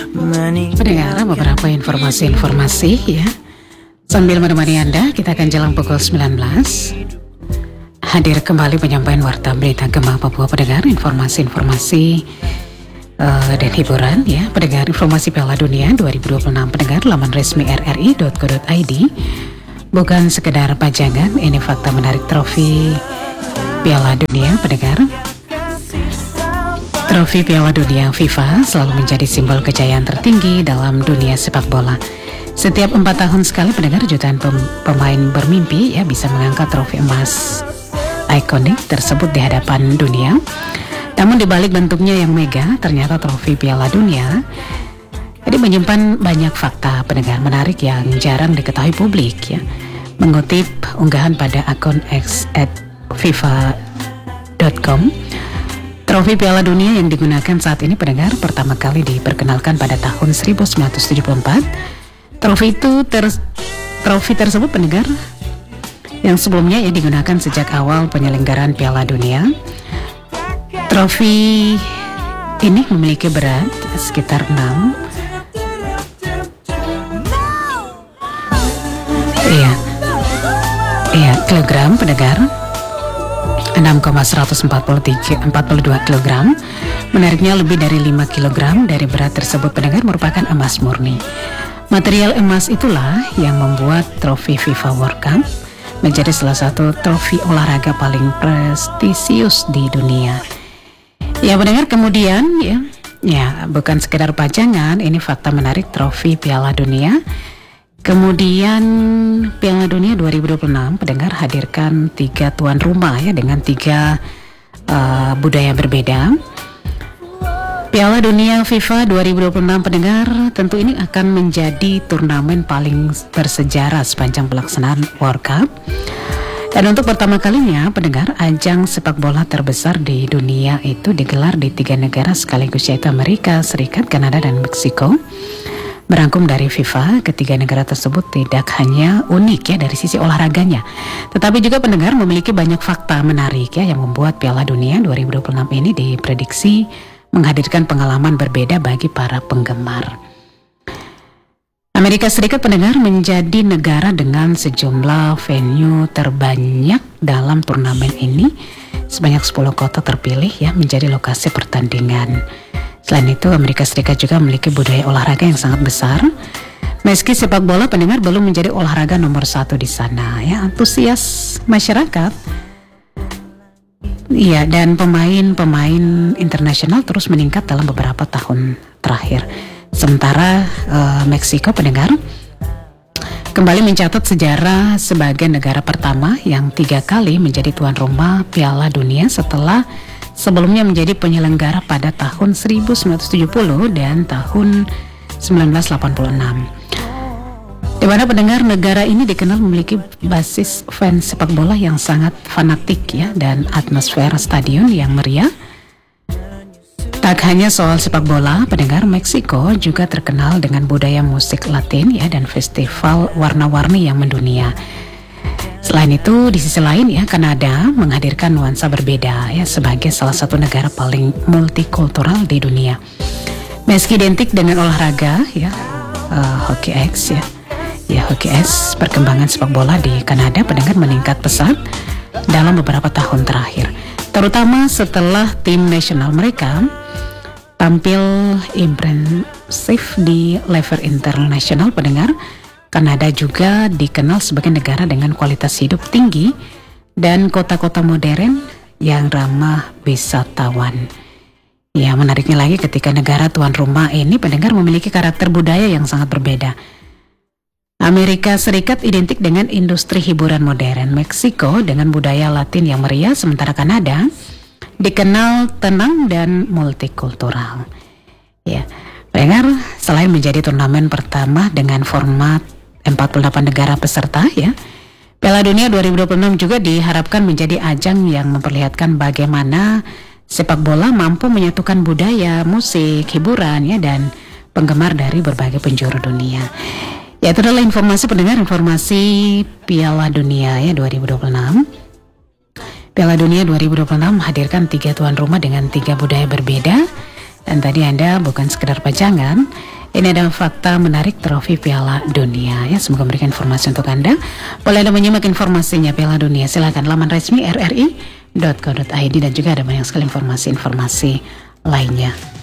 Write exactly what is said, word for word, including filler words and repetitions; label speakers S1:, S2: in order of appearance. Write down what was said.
S1: Pendengar, beberapa informasi-informasi ya. Sambil menemani Anda, kita akan jelang pukul sembilan belas. Hadir kembali penyampaian warta berita Gema Papua, pendengar, informasi-informasi uh, dan hiburan ya. Pendengar, informasi Piala Dunia dua ribu dua puluh enam, pendengar, laman resmi r r i dot co dot i d. Bukan sekedar pajangan, ini fakta menarik trofi Piala Dunia, pendengar. Trofi Piala Dunia FIFA selalu menjadi simbol kejayaan tertinggi dalam dunia sepak bola. Setiap empat tahun sekali, pendengar, jutaan pem- pemain bermimpi ya bisa mengangkat trofi emas ikonik tersebut di hadapan dunia. Namun di balik bentuknya yang mega, ternyata trofi Piala Dunia jadi menyimpan banyak fakta, pendengar, menarik yang jarang diketahui publik ya. Mengutip unggahan pada akun X at fifa dot com, trofi Piala Dunia yang digunakan saat ini, pendengar, pertama kali diperkenalkan pada tahun seribu sembilan ratus tujuh puluh empat. Trofi itu ter- trofi tersebut, pendengar, yang sebelumnya ya digunakan sejak awal penyelenggaraan Piala Dunia. Trofi ini memiliki berat sekitar enam Iya, iya kilogram, pendengar. enam koma seratus empat puluh tiga, empat puluh dua kilogram. Menariknya, lebih dari lima kilogram dari berat tersebut, pendengar, merupakan emas murni. Material emas itulah yang membuat trofi FIFA World Cup menjadi salah satu trofi olahraga paling prestisius di dunia. Ya, pendengar, kemudian ya, ya bukan sekedar pajangan, ini fakta menarik trofi Piala Dunia. Kemudian Piala Dunia dua ribu dua puluh enam, pendengar, hadirkan tiga tuan rumah ya dengan tiga uh, budaya berbeda. Piala Dunia FIFA dua ribu dua puluh enam, pendengar, tentu ini akan menjadi turnamen paling bersejarah sepanjang pelaksanaan World Cup. Dan untuk pertama kalinya, pendengar, ajang sepak bola terbesar di dunia itu digelar di tiga negara sekaligus, yaitu Amerika Serikat, Kanada, dan Meksiko. Merangkum dari FIFA, ketiga negara tersebut tidak hanya unik ya dari sisi olahraganya, tetapi juga, pendengar, memiliki banyak fakta menarik ya yang membuat Piala Dunia dua ribu dua puluh enam ini diprediksi menghadirkan pengalaman berbeda bagi para penggemar. Amerika Serikat, pendengar, menjadi negara dengan sejumlah venue terbanyak dalam turnamen ini. Sebanyak sepuluh kota terpilih ya menjadi lokasi pertandingan. Selain itu, Amerika Serikat juga memiliki budaya olahraga yang sangat besar. Meski sepak bola, pendengar, belum menjadi olahraga nomor satu di sana ya, antusias masyarakat iya dan pemain-pemain internasional terus meningkat dalam beberapa tahun terakhir. Sementara uh, Meksiko, pendengar, kembali mencatat sejarah sebagai negara pertama yang tiga kali menjadi tuan rumah Piala Dunia setelah sebelumnya menjadi penyelenggara pada tahun seribu sembilan ratus tujuh puluh dan tahun seribu sembilan ratus delapan puluh enam. Di mana, pendengar, negara ini dikenal memiliki basis fans sepak bola yang sangat fanatik ya dan atmosfer stadion yang meriah. Tak hanya soal sepak bola, pendengar, Meksiko juga terkenal dengan budaya musik Latin ya dan festival warna-warni yang mendunia. Selain itu, di sisi lain ya, Kanada menghadirkan nuansa berbeda ya sebagai salah satu negara paling multikultural di dunia. Meski identik dengan olahraga ya, uh, hoki X ya, ya hoki X, perkembangan sepak bola di Kanada, pendengar, meningkat pesat dalam beberapa tahun terakhir, terutama setelah tim nasional mereka tampil impresif di level internasional, pendengar. Kanada juga dikenal sebagai negara dengan kualitas hidup tinggi dan kota-kota modern yang ramah wisatawan. Ya, menariknya lagi ketika negara tuan rumah ini, pendengar, memiliki karakter budaya yang sangat berbeda. Amerika Serikat identik dengan industri hiburan modern, Meksiko dengan budaya Latin yang meriah, sementara Kanada dikenal tenang dan multikultural. Ya, pendengar, selain menjadi turnamen pertama dengan format empat puluh delapan negara peserta ya, Piala Dunia dua ribu dua puluh enam juga diharapkan menjadi ajang yang memperlihatkan bagaimana sepak bola mampu menyatukan budaya, musik, hiburan ya dan penggemar dari berbagai penjuru dunia. Ya, itu adalah informasi, pendengar, informasi Piala Dunia ya dua ribu dua puluh enam. Piala Dunia dua ribu dua puluh enam menghadirkan tiga tuan rumah dengan tiga budaya berbeda Dan tadi Anda bukan sekedar pajangan, ini adalah fakta menarik trofi Piala Dunia ya. Semoga memberikan informasi untuk Anda. Boleh Anda menyimak informasinya Piala Dunia, silakan laman resmi r r i dot co dot i d, dan juga ada banyak sekali informasi-informasi lainnya.